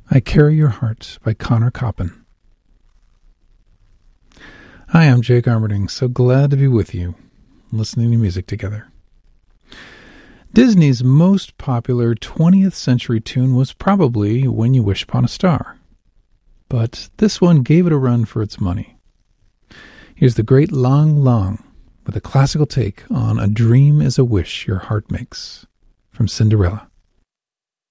I Carry Your Heart by Connor Coppin. Hi, I'm Jake Armerding. So glad to be with you, listening to music together. Disney's most popular 20th century tune was probably When You Wish Upon a Star. But this one gave it a run for its money. Here's the great Lang Lang with a classical take on A Dream is a Wish Your Heart Makes from Cinderella.